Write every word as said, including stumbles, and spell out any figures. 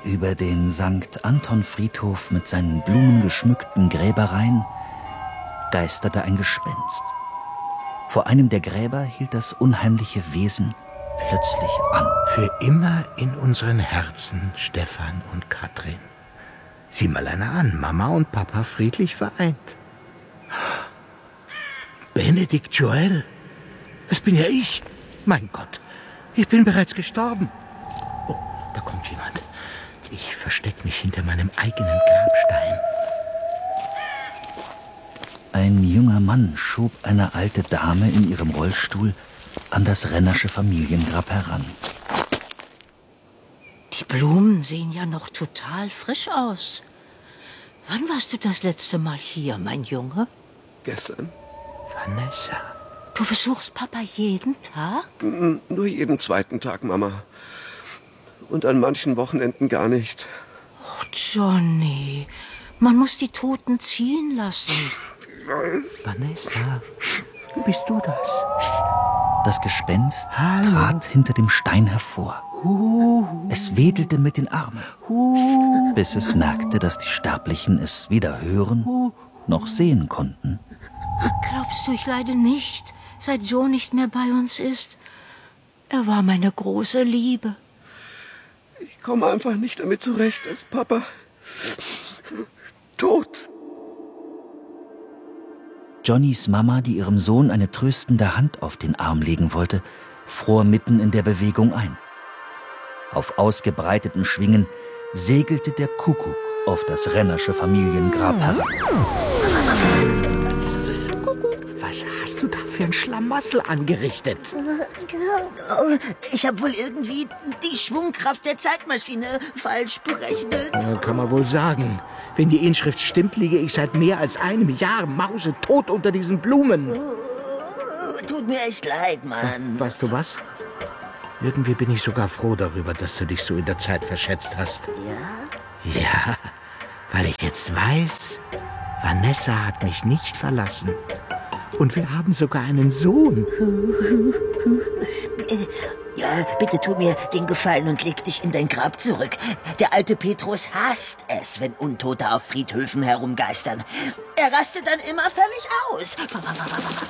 Über den Sankt Anton-Friedhof mit seinen blumengeschmückten Gräbereien geisterte ein Gespenst. Vor einem der Gräber hielt das unheimliche Wesen plötzlich an. Für immer in unseren Herzen, Stefan und Katrin. Sieh mal einer an, Mama und Papa friedlich vereint. Benedikt Joel, das bin ja ich. Mein Gott, ich bin bereits gestorben. Oh, da kommt jemand. Ich verstecke mich hinter meinem eigenen Grabstein. Ein junger Mann schob eine alte Dame in ihrem Rollstuhl an das Rennersche Familiengrab heran. Die Blumen sehen ja noch total frisch aus. Wann warst du das letzte Mal hier, mein Junge? Gestern. Vanessa. Du besuchst Papa jeden Tag? N- Nur jeden zweiten Tag, Mama. Und an manchen Wochenenden gar nicht. Oh, Johnny, man muss die Toten ziehen lassen. Vanessa, bist du das? Das Gespenst Hallo. trat hinter dem Stein hervor. Es wedelte mit den Armen, bis es merkte, dass die Sterblichen es weder hören noch sehen konnten. Glaubst du, ich leide nicht, seit Joe nicht mehr bei uns ist? Er war meine große Liebe. Ich komme einfach nicht damit zurecht, dass Papa tot. Johnnys Mama, die ihrem Sohn eine tröstende Hand auf den Arm legen wollte, fror mitten in der Bewegung ein. Auf ausgebreiteten Schwingen segelte der Kuckuck auf das Rennersche Familiengrab heran. Was hast du da für ein Schlamassel angerichtet? Ich habe wohl irgendwie die Schwungkraft der Zeitmaschine falsch berechnet. Ja, kann man wohl sagen. Wenn die Inschrift stimmt, liege ich seit mehr als einem Jahr mausetot unter diesen Blumen. Tut mir echt leid, Mann. Weißt du was? Irgendwie bin ich sogar froh darüber, dass du dich so in der Zeit verschätzt hast. Ja? Ja, weil ich jetzt weiß, Vanessa hat mich nicht verlassen. Und wir haben sogar einen Sohn. Ja, bitte tu mir den Gefallen und leg dich in dein Grab zurück. Der alte Petrus hasst es, wenn Untote auf Friedhöfen herumgeistern. Er rastet dann immer völlig aus.